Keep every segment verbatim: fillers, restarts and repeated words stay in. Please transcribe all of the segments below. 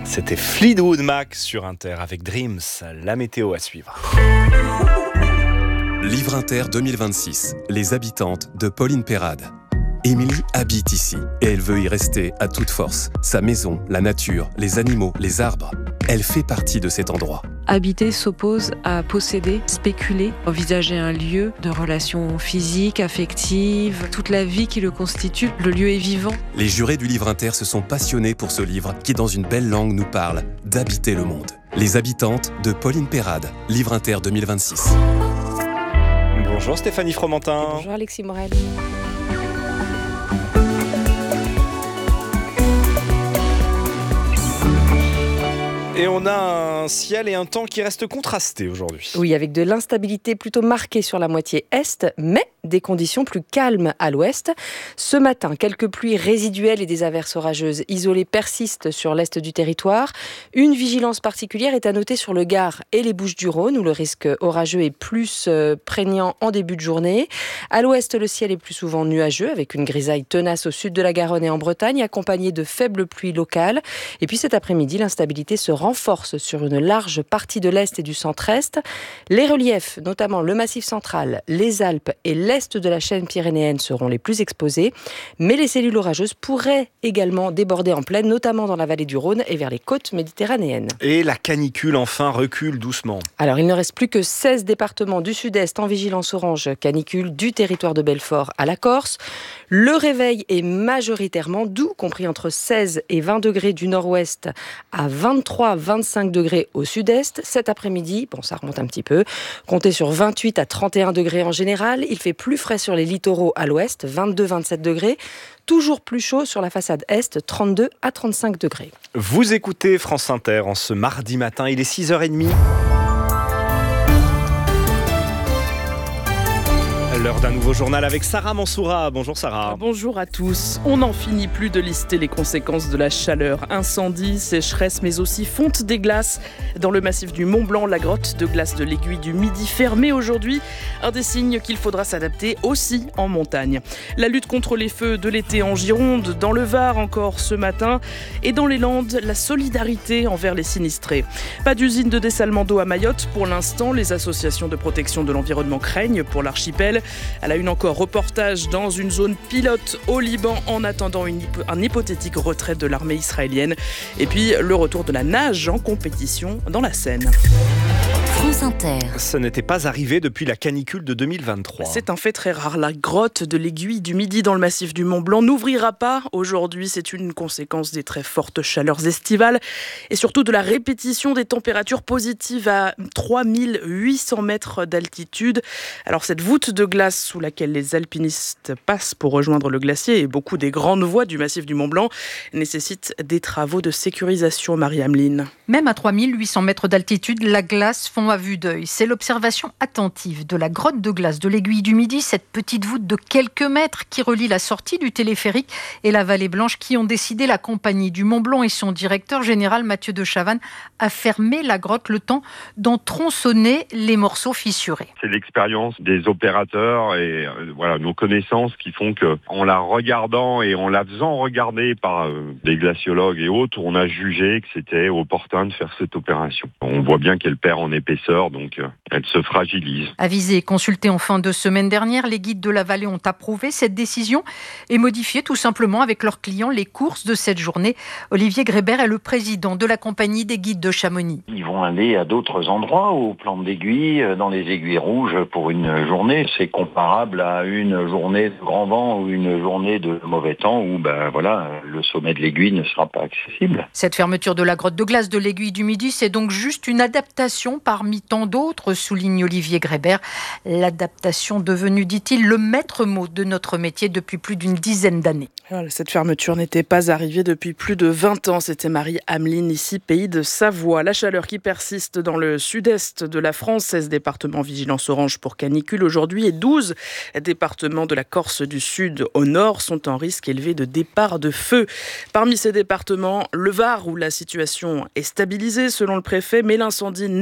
C'était Fleetwood Mac sur Inter avec Dreams, la météo à suivre. Livre Inter deux mille vingt-six, Les habitantes de Pauline Perrade. Émilie habite ici et elle veut y rester à toute force. Sa maison, la nature, les animaux, les arbres. Elle fait partie de cet endroit. Habiter s'oppose à posséder, spéculer, envisager un lieu de relations physiques, affectives, toute la vie qui le constitue. Le lieu est vivant. Les jurés du Livre Inter se sont passionnés pour ce livre qui, dans une belle langue, nous parle d'habiter le monde. Les habitantes de Pauline Perrade, Livre Inter deux mille vingt-six. Bonjour Stéphanie Fromentin. Et bonjour Alexis Morel. Et on a un ciel et un temps qui restent contrastés aujourd'hui. Oui, avec de l'instabilité plutôt marquée sur la moitié est, mais des conditions plus calmes à l'ouest. Ce matin, quelques pluies résiduelles et des averses orageuses isolées persistent sur l'est du territoire. Une vigilance particulière est à noter sur le Gard et les Bouches-du-Rhône, où le risque orageux est plus euh, prégnant en début de journée. À l'ouest, le ciel est plus souvent nuageux, avec une grisaille tenace au sud de la Garonne et en Bretagne, accompagnée de faibles pluies locales. Et puis cet après-midi, l'instabilité se renforce sur une large partie de l'est et du centre-est. Les reliefs, notamment le Massif central, les Alpes et l'est de la chaîne pyrénéenne seront les plus exposés, mais les cellules orageuses pourraient également déborder en plaine, notamment dans la vallée du Rhône et vers les côtes méditerranéennes. Et la canicule enfin recule doucement. Alors il ne reste plus que seize départements du sud-est en vigilance orange canicule, du territoire de Belfort à la Corse. Le réveil est majoritairement doux, compris entre seize et vingt degrés du nord-ouest à vingt-trois à vingt-cinq degrés au sud-est. Cet après-midi, bon ça remonte un petit peu, comptez sur vingt-huit à trente et un degrés en général. Il fait plus frais sur les littoraux à l'ouest, vingt-deux à vingt-sept degrés. Toujours plus chaud sur la façade est, trente-deux à trente-cinq degrés. Vous écoutez France Inter en ce mardi matin, il est six heures trente. L'heure d'un nouveau journal avec Sarah Mansoura. Bonjour Sarah. Bonjour à tous. On n'en finit plus de lister les conséquences de la chaleur. Incendies, sécheresse, mais aussi fonte des glaces. Dans le massif du Mont-Blanc, la grotte de glace de l'Aiguille du Midi fermée aujourd'hui. Un des signes qu'il faudra s'adapter aussi en montagne. La lutte contre les feux de l'été en Gironde, dans le Var encore ce matin. Et dans les Landes, la solidarité envers les sinistrés. Pas d'usine de dessalement d'eau à Mayotte pour l'instant. Les associations de protection de l'environnement craignent pour l'archipel. À la une encore, reportage dans une zone pilote au Liban en attendant une hypo- un hypothétique retrait de l'armée israélienne. Et puis le retour de la nage en compétition dans la Seine. France Inter. Ce n'était pas arrivé depuis la canicule de deux mille vingt-trois. C'est un fait très rare. La grotte de l'Aiguille du Midi dans le massif du Mont-Blanc n'ouvrira pas aujourd'hui. C'est une conséquence des très fortes chaleurs estivales et surtout de la répétition des températures positives à trois mille huit cents mètres d'altitude. Alors cette voûte de glace sous laquelle les alpinistes passent pour rejoindre le glacier et beaucoup des grandes voies du massif du Mont-Blanc nécessitent des travaux de sécurisation, Marie-Ameline. Même à trois mille huit cents mètres d'altitude, la glace fond à vue d'œil. C'est l'observation attentive de la grotte de glace de l'Aiguille du Midi, cette petite voûte de quelques mètres qui relie la sortie du téléphérique et la vallée Blanche qui ont décidé, la compagnie du Mont-Blanc et son directeur général Mathieu de Chavannes, à fermer la grotte le temps d'en tronçonner les morceaux fissurés. C'est l'expérience des opérateurs et euh, voilà, nos connaissances qui font que, en la regardant et en la faisant regarder par euh, des glaciologues et autres, on a jugé que c'était opportun de faire cette opération. On voit bien qu'elle perd en épaisseur, donc euh, elle se fragilise. Avisés et consultés en fin de semaine dernière, les guides de la vallée ont approuvé cette décision et modifié tout simplement avec leurs clients les courses de cette journée. Olivier Grébert est le président de la compagnie des guides de Chamonix. Ils vont aller à d'autres endroits, aux plantes d'aiguilles, dans les aiguilles rouges pour une journée. C'est comparable à une journée de grand vent ou une journée de mauvais temps où ben, voilà, le sommet de l'aiguille ne sera pas accessible. Cette fermeture de la grotte de glace de l'Aiguille du Midi, c'est donc juste une adaptation parmi tant d'autres, souligne Olivier Grébert. L'adaptation devenue, dit-il, le maître mot de notre métier depuis plus d'une dizaine d'années. Voilà, cette fermeture n'était pas arrivée depuis plus de vingt ans. C'était Marie-Ameline, ici, pays de Savoie. La chaleur qui persiste dans le sud-est de la France, seize départements vigilance orange pour canicule aujourd'hui et douze départements de la Corse du Sud au nord sont en risque élevé de départ de feu. Parmi ces départements, le Var où la situation est stabilisée selon le préfet, mais l'incendie n'est toujours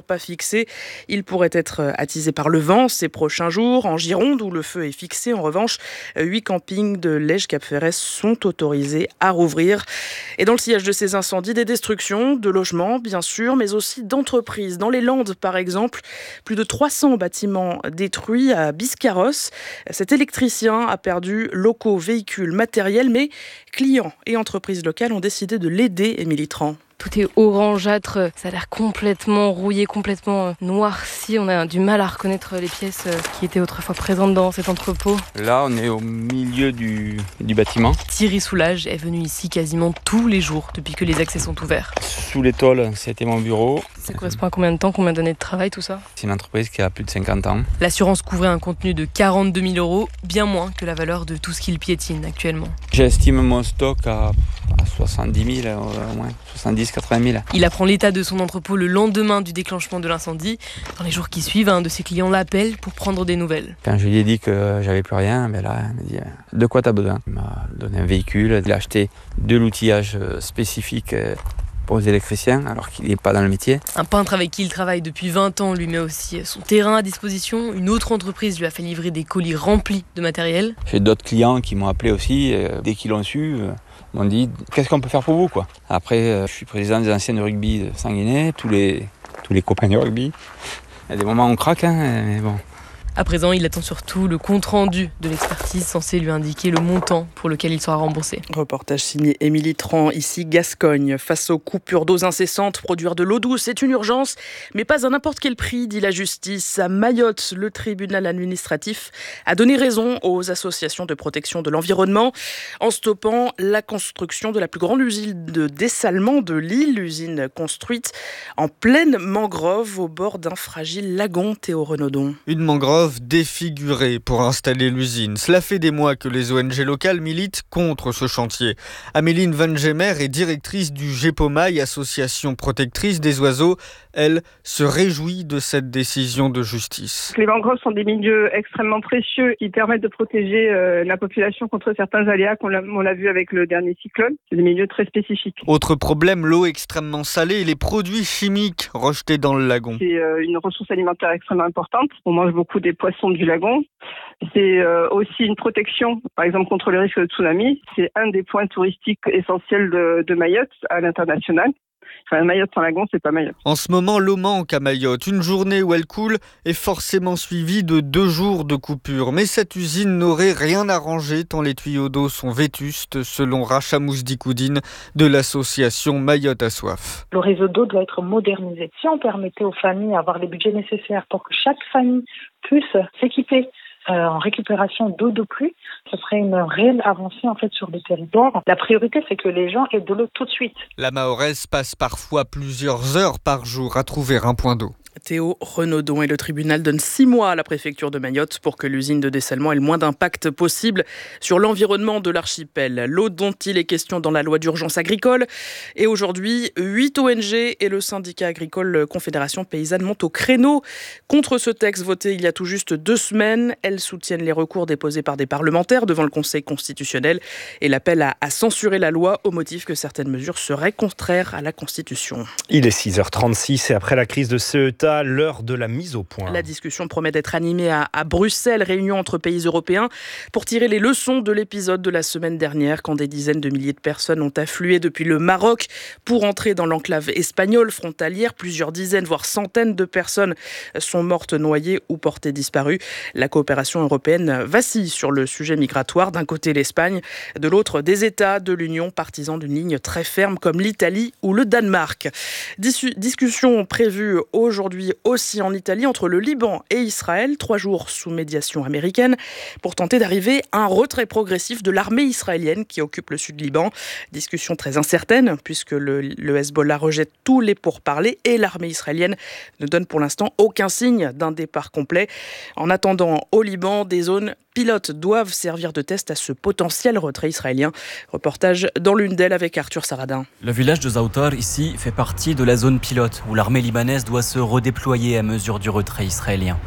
toujours pas fixé. Il pourrait être attisé par le vent ces prochains jours. En Gironde, où le feu est fixé, en revanche, huit campings de Lège-Cap-Ferret sont autorisés à rouvrir. Et dans le sillage de ces incendies, des destructions de logements, bien sûr, mais aussi d'entreprises. Dans les Landes, par exemple, plus de trois cents bâtiments détruits à Biscarrosse. Cet électricien a perdu locaux, véhicules, matériel, mais clients et entreprises locales ont décidé de l'aider, Émilie Tran. Tout est orangeâtre, ça a l'air complètement rouillé, complètement noirci. On a du mal à reconnaître les pièces qui étaient autrefois présentes dans cet entrepôt. Là, on est au milieu du, du bâtiment. Thierry Soulage est venu ici quasiment tous les jours depuis que les accès sont ouverts. Sous les tôles, c'était mon bureau. Ça correspond à combien de temps, combien d'années de travail, tout ça ? C'est une entreprise qui a plus de cinquante ans. L'assurance couvrait un contenu de quarante-deux mille euros, bien moins que la valeur de tout ce qu'il piétine actuellement. J'estime mon stock à, à soixante-dix mille, au moins soixante-dix quatre-vingt mille. Il apprend l'état de son entrepôt le lendemain du déclenchement de l'incendie. Dans les jours qui suivent, un de ses clients l'appelle pour prendre des nouvelles. Quand je lui ai dit que j'avais plus rien, ben là, il m'a dit « De quoi tu as besoin ?» Il m'a donné un véhicule, il a acheté de l'outillage spécifique pour les électriciens, alors qu'il n'est pas dans le métier. Un peintre avec qui il travaille depuis vingt ans lui met aussi son terrain à disposition. Une autre entreprise lui a fait livrer des colis remplis de matériel. J'ai d'autres clients qui m'ont appelé aussi, dès qu'ils l'ont su. Ils m'ont dit qu'est-ce qu'on peut faire pour vous quoi. Après je suis président des anciens de rugby de Sanguinet, tous les, tous les copains de rugby. Il y a des moments où on craque, hein, mais bon. À présent, il attend surtout le compte-rendu de l'expertise censé lui indiquer le montant pour lequel il sera remboursé. Reportage signé Émilie Tran, ici Gascogne. Face aux coupures d'eau incessantes, produire de l'eau douce est une urgence, mais pas à n'importe quel prix, dit la justice. À Mayotte, le tribunal administratif a donné raison aux associations de protection de l'environnement en stoppant la construction de la plus grande usine de dessalement de l'île, l'usine construite en pleine mangrove au bord d'un fragile lagon. Théo Renaudon. Une mangrove défigurée pour installer l'usine. Cela fait des mois que les O N G locales militent contre ce chantier. Améline Van Gemer est directrice du GEPOMAI, association protectrice des oiseaux. Elle se réjouit de cette décision de justice. Les mangroves sont des milieux extrêmement précieux qui permettent de protéger euh, la population contre certains aléas qu'on l'a, on l'a vu avec le dernier cyclone. C'est des milieux très spécifiques. Autre problème, l'eau extrêmement salée et les produits chimiques rejetés dans le lagon. C'est euh, une ressource alimentaire extrêmement importante. On mange beaucoup des poissons du lagon. C'est euh, aussi une protection, par exemple, contre le risque de tsunami. C'est un des points touristiques essentiels de, de Mayotte à l'international. Enfin, Mayotte sans lagon, c'est pas Mayotte. En ce moment, l'eau manque à Mayotte. Une journée où elle coule est forcément suivie de deux jours de coupure. Mais cette usine n'aurait rien arrangé tant les tuyaux d'eau sont vétustes, selon Racha Mousdikoudine de l'association Mayotte à soif. Le réseau d'eau doit être modernisé. Si on permettait aux familles d'avoir les budgets nécessaires pour que chaque famille puisse s'équiper Euh, en récupération d'eau de pluie, ce serait une réelle avancée en fait sur le territoire. La priorité, c'est que les gens aient de l'eau tout de suite. La Mahoraize passe parfois plusieurs heures par jour à trouver un point d'eau. Théo Renaudon et le tribunal donne six mois à la préfecture de Mayotte pour que l'usine de dessalement ait le moins d'impact possible sur l'environnement de l'archipel. L'eau dont il est question dans la loi d'urgence agricole. Et aujourd'hui, huit O N G et le syndicat agricole Confédération Paysanne montent au créneau contre ce texte voté il y a tout juste deux semaines. Elles soutiennent les recours déposés par des parlementaires devant le Conseil constitutionnel et l'appellent à, à censurer la loi au motif que certaines mesures seraient contraires à la Constitution. Il est six heures trente-six et après la crise de C E T A, l'heure de la mise au point. La discussion promet d'être animée à, à Bruxelles, réunion entre pays européens, pour tirer les leçons de l'épisode de la semaine dernière, quand des dizaines de milliers de personnes ont afflué depuis le Maroc pour entrer dans l'enclave espagnole frontalière. Plusieurs dizaines, voire centaines de personnes sont mortes noyées ou portées disparues. La coopération européenne vacille sur le sujet migratoire. D'un côté l'Espagne, de l'autre des États de l'Union partisans d'une ligne très ferme comme l'Italie ou le Danemark. Dis- discussion prévue aujourd'hui aussi en Italie entre le Liban et Israël, trois jours sous médiation américaine, pour tenter d'arriver à un retrait progressif de l'armée israélienne qui occupe le sud Liban. Discussion très incertaine puisque le, le Hezbollah rejette tous les pourparlers et l'armée israélienne ne donne pour l'instant aucun signe d'un départ complet. En attendant, au Liban, des zones pilotes doivent servir de test à ce potentiel retrait israélien. Reportage dans l'une d'elles avec Arthur Saradin. Le village de Zaoutar, ici, fait partie de la zone pilote où l'armée libanaise doit se redéployer à mesure du retrait israélien.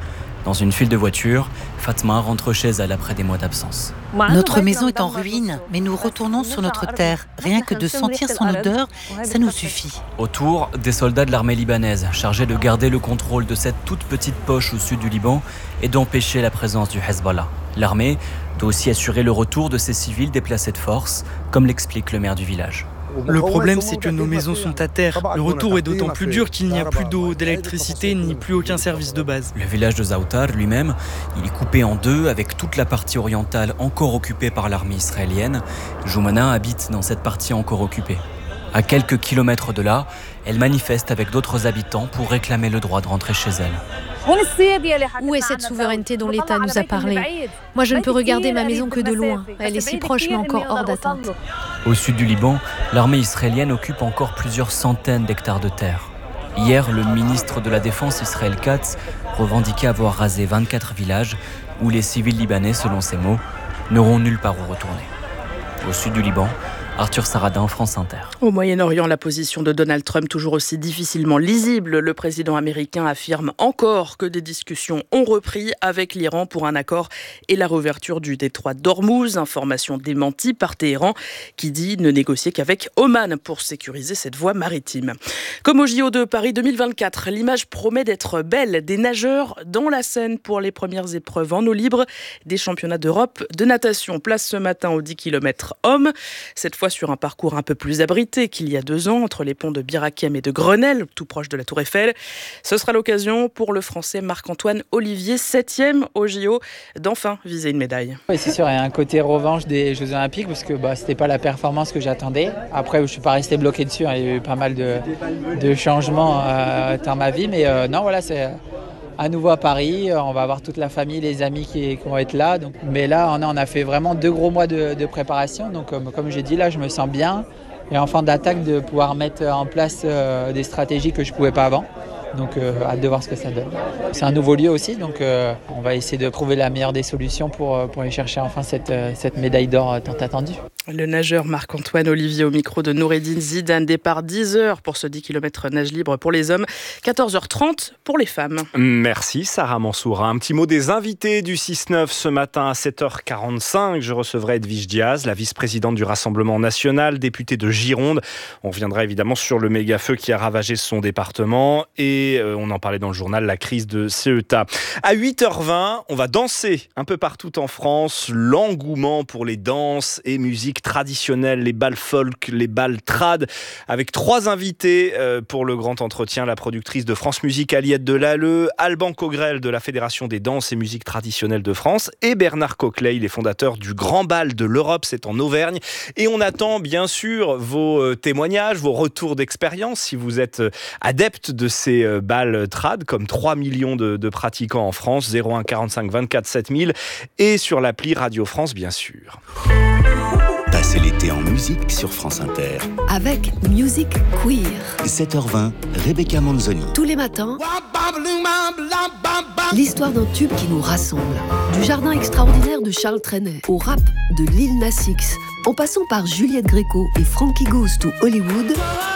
Dans une file de voitures, Fatma rentre chez elle après des mois d'absence. Notre maison est en ruine, mais nous retournons sur notre terre. Rien que de sentir son odeur, ça nous suffit. Autour, des soldats de l'armée libanaise, chargés de garder le contrôle de cette toute petite poche au sud du Liban et d'empêcher la présence du Hezbollah. L'armée doit aussi assurer le retour de ces civils déplacés de force, comme l'explique le maire du village. Le problème, c'est que nos maisons sont à terre. Le retour est d'autant plus dur qu'il n'y a plus d'eau, d'électricité, ni plus aucun service de base. Le village de Zaoutar, lui-même, il est coupé en deux avec toute la partie orientale encore occupée par l'armée israélienne. Joumana habite dans cette partie encore occupée. À quelques kilomètres de là, elle manifeste avec d'autres habitants pour réclamer le droit de rentrer chez elle. Où est cette souveraineté dont l'État nous a parlé ? Moi, je ne peux regarder ma maison que de loin. Elle est si proche, mais encore hors d'atteinte. Au sud du Liban, l'armée israélienne occupe encore plusieurs centaines d'hectares de terre. Hier, le ministre de la Défense, Israël Katz, revendiquait avoir rasé vingt-quatre villages où les civils libanais, selon ses mots, n'auront nulle part où retourner. Au sud du Liban, Arthur Saradin, France Inter. Au Moyen-Orient, la position de Donald Trump toujours aussi difficilement lisible. Le président américain affirme encore que des discussions ont repris avec l'Iran pour un accord et la réouverture du détroit d'Ormuz. Information démentie par Téhéran qui dit ne négocier qu'avec Oman pour sécuriser cette voie maritime. Comme au J O de Paris deux mille vingt-quatre, l'image promet d'être belle. Des nageurs dans la Seine pour les premières épreuves en eau libre des championnats d'Europe de natation. Place ce matin aux dix kilomètres hommes. Cette fois sur un parcours un peu plus abrité qu'il y a deux ans, entre les ponts de Bir Hakeim et de Grenelle, tout proche de la Tour Eiffel. Ce sera l'occasion pour le Français Marc-Antoine Olivier, septième au J O, d'enfin viser une médaille. Oui, c'est sûr, il y a un côté revanche des Jeux Olympiques, parce que bah, c'était pas la performance que j'attendais. Après, je suis pas resté bloqué dessus, hein, il y a eu pas mal de, de changements euh, dans ma vie, mais euh, non, voilà, c'est... à nouveau à Paris, on va avoir toute la famille, les amis qui, qui vont être là. Donc, mais là, on a, on a fait vraiment deux gros mois de, de préparation. Donc, comme, comme j'ai dit, là, je me sens bien. Et en fin d'attaque, de pouvoir mettre en place euh, des stratégies que je ne pouvais pas avant. Donc, euh, hâte de voir ce que ça donne. C'est un nouveau lieu aussi, donc euh, on va essayer de trouver la meilleure des solutions pour, pour aller chercher enfin cette, cette médaille d'or tant attendue. Le nageur Marc-Antoine Olivier au micro de Noureddine Zidane. Départ dix heures pour ce dix kilomètres nage libre pour les hommes, quatorze heures trente pour les femmes. Merci Sarah Mansoura. Un petit mot des invités du six neuf ce matin à sept heures quarante-cinq. Je recevrai Edwige Diaz, la vice-présidente du Rassemblement national, députée de Gironde. On reviendra évidemment sur le méga-feu qui a ravagé son département et on en parlait dans le journal, la crise de Ceuta. À huit heures vingt, on va danser un peu partout en France. L'engouement pour les danses et musiques traditionnelles, les bals folk, les bals trad, avec trois invités pour le grand entretien. La productrice de France Musique, Aliette Delalleux, Alban Cogrel de la Fédération des danses et musiques traditionnelles de France et Bernard Coquelet, les fondateurs du Grand Bal de l'Europe, c'est en Auvergne. Et on attend bien sûr vos témoignages, vos retours d'expérience si vous êtes adepte de ces bal trad, comme trois millions de, de pratiquants en France, zéro un quarante-cinq vingt-quatre sept mille, et sur l'appli Radio France, bien sûr. Passez l'été en musique sur France Inter. Avec Music Queer. sept heures vingt, Rebecca Manzoni. Tous les matins, l'histoire d'un tube qui nous rassemble. Du jardin extraordinaire de Charles Trenet au rap de Lil Nas X, en passant par Juliette Gréco et Frankie Goes to Hollywood.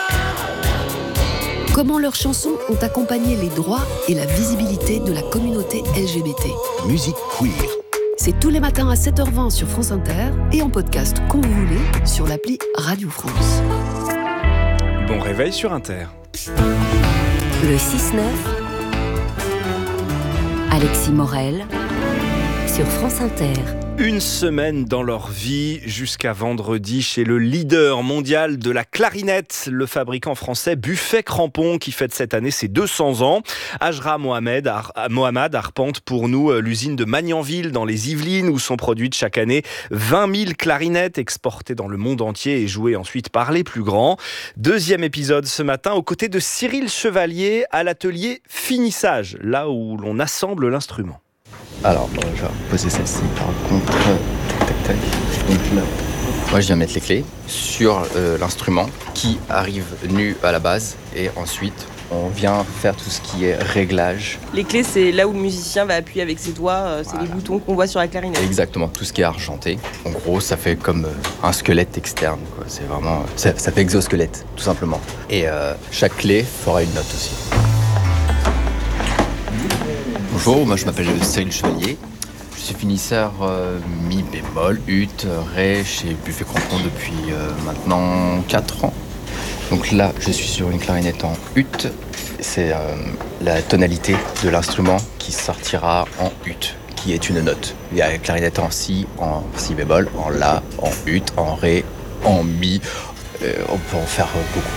Comment leurs chansons ont accompagné les droits et la visibilité de la communauté L G B T. Musique Queer. C'est tous les matins à sept heures vingt sur France Inter et en podcast quand vous voulez sur l'appli Radio France. Bon réveil sur Inter. Le six neuf, Alexis Morel sur France Inter. Une semaine dans leur vie jusqu'à vendredi chez le leader mondial de la clarinette, le fabricant français Buffet Crampon qui fête cette année ses deux cents ans. Ajra Mohamed, Ar- Mohamed arpente pour nous l'usine de Magnanville dans les Yvelines où sont produites chaque année vingt mille clarinettes exportées dans le monde entier et jouées ensuite par les plus grands. Deuxième épisode ce matin aux côtés de Cyril Chevalier à l'atelier finissage, là où l'on assemble l'instrument. Alors, bon, je vais poser celle-ci par contre. Tac, tac, tac. Donc là, moi je viens mettre les clés sur euh, l'instrument qui arrive nu à la base et ensuite on vient faire tout ce qui est réglage. Les clés, c'est là où le musicien va appuyer avec ses doigts, euh, c'est voilà. Les boutons qu'on voit sur la clarinette. Exactement, tout ce qui est argenté. En gros, ça fait comme euh, un squelette externe, quoi. C'est vraiment, ça, ça fait exosquelette, tout simplement. Et euh, chaque clé fera une note aussi. Bonjour, moi je m'appelle Cyril Chevalier. Je suis finisseur euh, mi bémol, ut, ré chez Buffet Crampon depuis euh, maintenant quatre ans. Donc là, je suis sur une clarinette en ut. C'est euh, la tonalité de l'instrument qui sortira en ut, qui est une note. Il y a la clarinette en si, en si bémol, en la, en ut, en ré, en mi. Euh, on peut en faire beaucoup.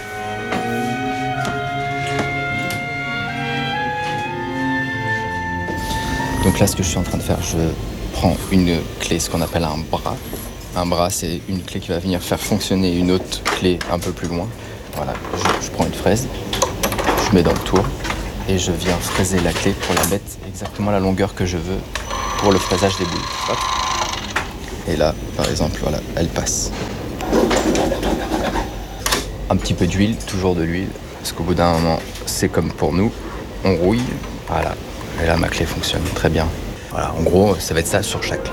Donc là, ce que je suis en train de faire, je prends une clé, ce qu'on appelle un bras. Un bras, c'est une clé qui va venir faire fonctionner une autre clé un peu plus loin. Voilà, je, je prends une fraise, je mets dans le tour et je viens fraiser la clé pour la mettre exactement à la longueur que je veux pour le fraisage des boules. Hop. Et là, par exemple, voilà, elle passe. Un petit peu d'huile, toujours de l'huile, parce qu'au bout d'un moment, c'est comme pour nous, on rouille, voilà. Et là, ma clé fonctionne très bien. Voilà, en gros, ça va être ça sur chaque clé.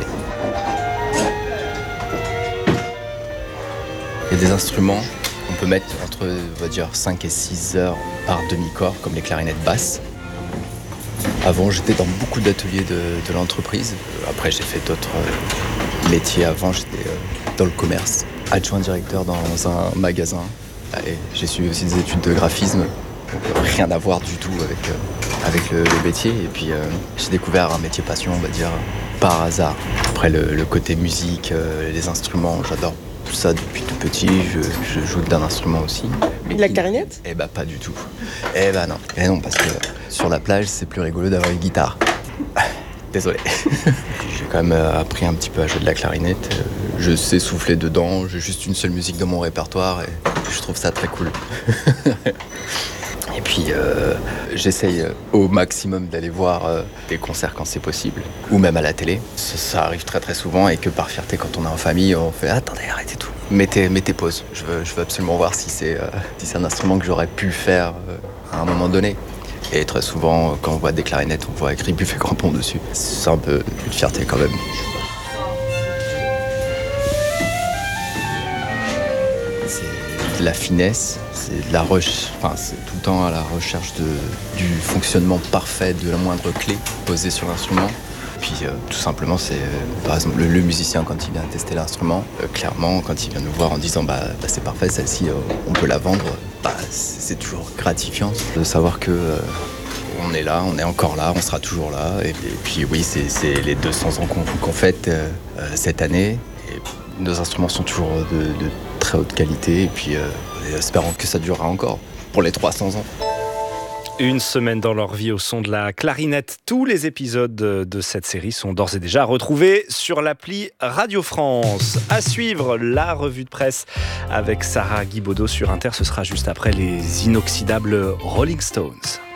Il y a des instruments qu'on peut mettre entre, on va dire, cinq et six heures par demi-corps, comme les clarinettes basses. Avant, j'étais dans beaucoup d'ateliers de, de l'entreprise. Après, j'ai fait d'autres métiers. Avant, j'étais dans le commerce, adjoint directeur dans un magasin. Et j'ai suivi aussi des études de graphisme. Rien à voir du tout avec, euh, avec le, le métier. Et puis euh, j'ai découvert un métier passion, on va dire, par hasard. Après le, le côté musique, euh, les instruments, j'adore tout ça depuis tout petit. Je, je joue d'un instrument aussi. Mais la clarinette ? Eh bah pas du tout. Eh bah non. Eh non, parce que sur la plage, c'est plus rigolo d'avoir une guitare. Désolé. J'ai quand même appris un petit peu à jouer de la clarinette. Je sais souffler dedans. J'ai juste une seule musique dans mon répertoire et je trouve ça très cool. Et puis, euh, j'essaye au maximum d'aller voir euh, des concerts quand c'est possible, ou même à la télé. Ça, ça arrive très très souvent et que par fierté, quand on est en famille, on fait « Attendez, arrêtez tout, mettez, mettez pause. Je veux, je veux absolument voir si c'est, euh, si c'est un instrument que j'aurais pu faire euh, à un moment donné. » Et très souvent, quand on voit des clarinettes, on voit écrit Buffet Crampon dessus. C'est un peu une fierté quand même. C'est de la finesse, c'est de la recherche, enfin c'est tout le temps à la recherche de, du fonctionnement parfait de la moindre clé posée sur l'instrument. Puis euh, tout simplement, c'est euh, par exemple le, le musicien quand il vient tester l'instrument, euh, clairement quand il vient nous voir en disant bah, bah c'est parfait, celle-ci euh, on peut la vendre, bah, c'est, c'est toujours gratifiant de savoir que euh, on est là, on est encore là, on sera toujours là. Et, et puis oui, c'est, c'est les deux cents ans qu'on, qu'on fête euh, euh, cette année. Et nos instruments sont toujours de, de très haute qualité et puis euh, espérons que ça durera encore pour les trois cents ans. Une semaine dans leur vie au son de la clarinette. Tous les épisodes de cette série sont d'ores et déjà retrouvés sur l'appli Radio France. À suivre, la revue de presse avec Sarah Guibaudot sur Inter. Ce sera juste après les inoxydables Rolling Stones.